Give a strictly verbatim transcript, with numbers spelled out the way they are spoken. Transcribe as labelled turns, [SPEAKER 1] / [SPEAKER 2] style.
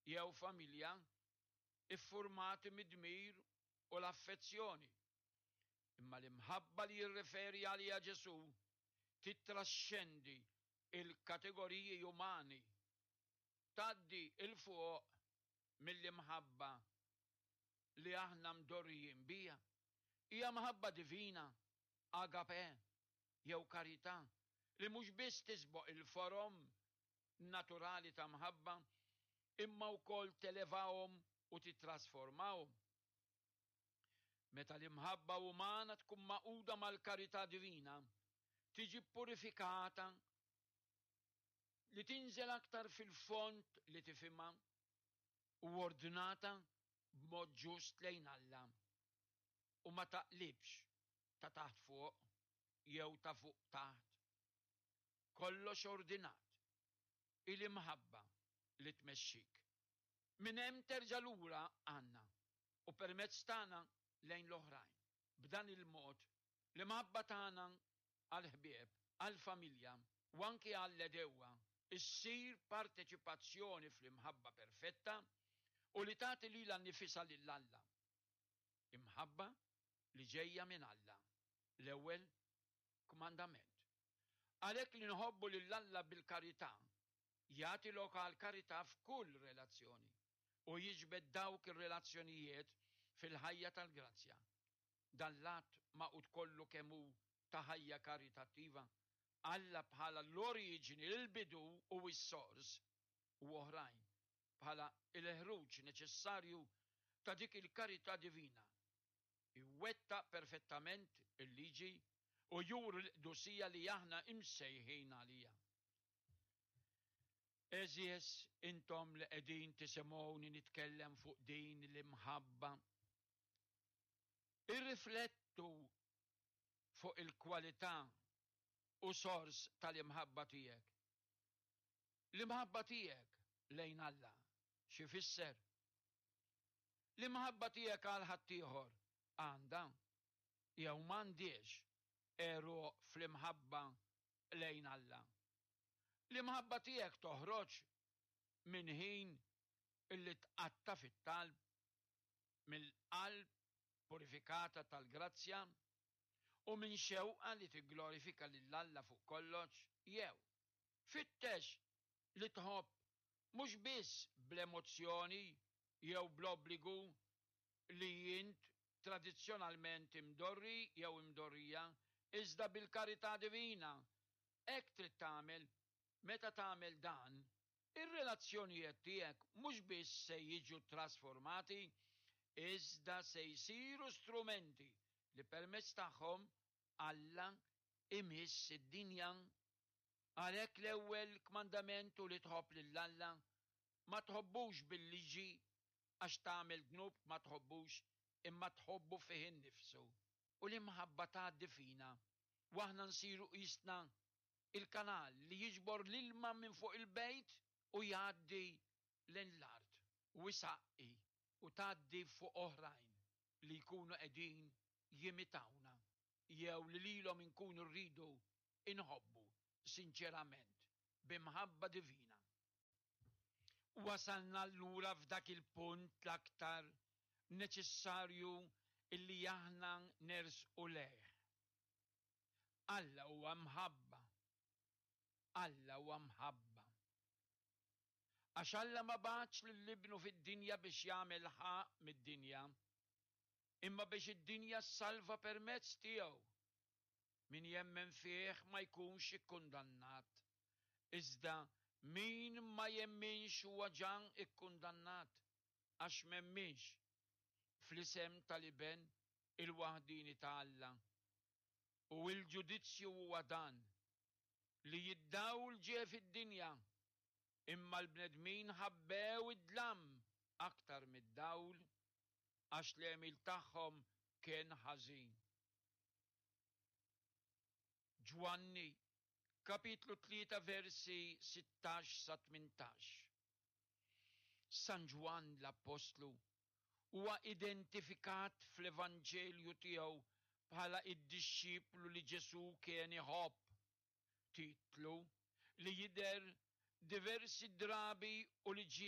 [SPEAKER 1] jew familja iffurmati mid-dmir u l-affezzjoni. Imma l-imħabba li jirreferi għalija Ġesu titrascendi il-kategoriji umani, taddi il-fuq mill-imħabba li aħna mdorrijin bija. Hija mħabba divina, agape, jew karità, li mhux biss tisboq il-forom naturali ta' mħabba, imma wkoll televawhom u titrasformawhom. Meta l-imħabba umana tkun maquda mal-karità divina, tiġi purifikata li tinżel aktar fil-font li tifhimha u ordinata b'mod ġust lejn Alla u ma taqlibx ta' taħt fuq jew ta' fuq taħt. Kollox ordinat il-imħabba li tmexxik. Min hemm terġa' lura għandna u permezz tagħna lejn l-oħrajn. B'dan il-mod l-imħabba tagħna għall-ħbieb, għall-familja u anke għall-edewwa issir parteċipazzjoni fl-imħabba perfetta u li tagħti lilha nnifisha lil Alla. Imħabba li ġejja minn Alla, l-ewwel kmandament. Għalhekk li nħobbu lil Alla bil-karità jagħti lokal karità f'kull relazzjoni u jiġbed dawk ir-relazzjonijiet fil-ħajja tal-grazzja. Dan lat maqud kollu kemm hu ta' ħajja karitattiva, Alla bħala l-oriġini, l-bidu u s-sors u oħrajn bħala il-ħruġ neċessarju ta' dik il-karità divina. Iwetta perfettament il-liġi u jur l-qdusija li aħna imsejħin għalija. Eżies, intom li qegħdin tisimgħuni nitkellem fuq din l-imħabba, irriflettu fuq il-kwalità u sors tal-imħabba tiegħek. L-imħabba tiegħek lejn Alla xi fisser? L-imħabba tiegħek għal ħaddieħor għandha jew m'għandix eru fl-imħabba lejn Alla. L-imħabba tiegħek toħroġ minn ħin illi tqatta fit-talb mill-qalb purifikata tal-grazzja u minn xewqa li tigglorifika lil Alla fuq kollox, jew fittex li tħobb mhux biss bl-emozzjoni jew bl-obbligu li jint tradizzjonalment imdorri jew imdorrija, iżda bil-karità divina. Hekk trid tagħmel. Meta tagħmel dan, ir-relazzjonijiet tiegħek mhux biss se jiġu trasformati, iżda se jsiru strumenti li permezz tagħhom Alla imiss id-dinja. Għalhekk l-ewwel kmandamentu li tħobb lil Alla ma tħobbux bil-liġi għax tagħmel gnub, ma tħobbux imma tħobbu fih innifsu. U l-imħabba tgħaddi fina u aħna nsiru qisna il-kanal li jiġbor l-ilma minn fuq il-bejt u jgħaddi lejn l-art u jisaqqi u tgħaddi fuq oħrajn li jkunu qegħdin jimitawna jew li lilhom inkunu rridu inħobbu sinċerament b'imħabba divina. Wasalna allura f'dak il-punt l-aktar neċessarju illi aħna nersqu lejh. Alla huwa mħabba. Alla huwa mħabba. Għax Alla ma bagħatx lill-ibnu fid-dinja biex jagħmel ħaq mid-dinja, imma biex id-dinja ssalva permezz tiegħu. Min jemmen fih ma jkunx ikkundannat. Iżda min ma jemminx huwa ġan ikkundannat għax m'hemmx fl-isem tal-iben il-waħdini ta' Alla. U l-ġudizzju huwa dan li jiddawl ġie fid-dinja imma l-bnedmin ħabbew id-dlam aktar mid-dawl għax l-emil tagħhom kien ħażin. Ġwanni, kapitlu tlieta versi sittax sa tmintax. San Ġwan l-Apostlu huwa identifikat fl-Evanġelju tiegħu bħala id-disċiplu li Ġesu kien iħobb. Titlu li jidher diversi drabi u li ġie